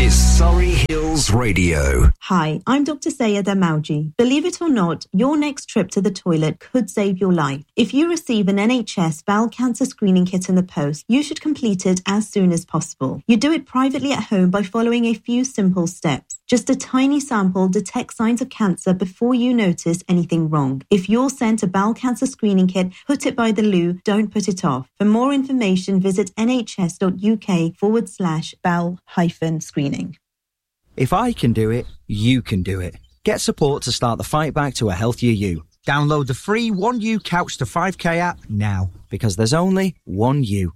is Surrey Hills Radio. Hi, I'm Dr. Sayeda Mauji. Believe it or not, your next trip to the toilet could save your life. If you receive an NHS bowel cancer screening kit in the post, you should complete it as soon as possible. You do it privately at home by following a few simple steps. Just a tiny sample detects signs of cancer before you notice anything wrong. If you're sent a bowel cancer screening kit, put it by the loo, don't put it off. For more information, visit nhs.uk/bowel-screening. If I can do it, you can do it. Get support to start the fight back to a healthier you. Download the free 1U Couch to 5K app now, because there's only one you.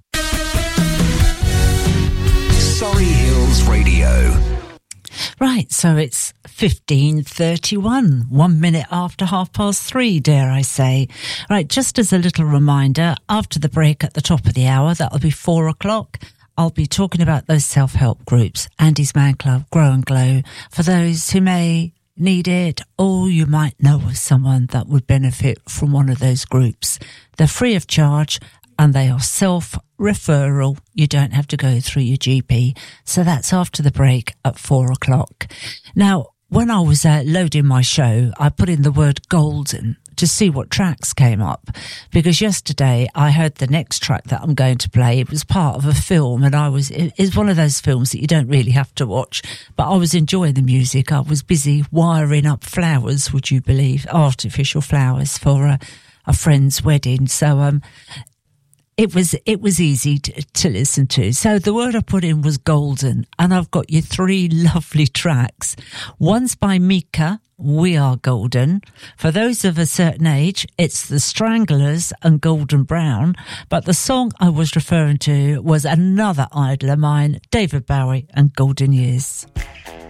Surrey Hills Radio. Right, so it's 15:31, 1 minute after 3:30, dare I say. Right, just as a little reminder, after the break at the top of the hour, that'll be 4 o'clock, I'll be talking about those self-help groups, Andy's Man Club, Grow and Glow, for those who may need it, or you might know of someone that would benefit from one of those groups. They're free of charge and they are self-referral. You don't have to go through your GP. So that's after the break at 4 o'clock. Now, when I was loading my show, I put in the word golden to see what tracks came up, because yesterday I heard the next track that I'm going to play. It was part of a film, and it's one of those films that you don't really have to watch, but I was enjoying the music. I was busy wiring up flowers, would you believe, artificial flowers for a friend's wedding. So it was easy to listen to. So the word I put in was golden, and I've got you 3 lovely tracks. One's by Mika, We Are Golden. For those of a certain age, it's the Stranglers and Golden Brown. But the song I was referring to was another idol of mine, David Bowie and Golden Years.